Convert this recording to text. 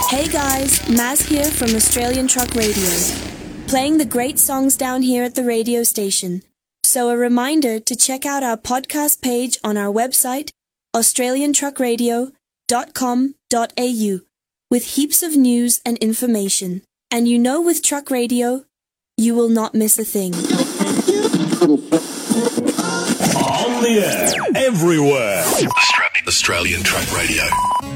Hey guys, Maz here from Australian Truck Radio, playing the great songs down here at the radio station. So a reminder to check out our podcast page on our website, australiantruckradio.com.au, with heaps of news and information. And you know, with Truck Radio, you will not miss a thing. On the air, everywhere. Australian Truck Radio.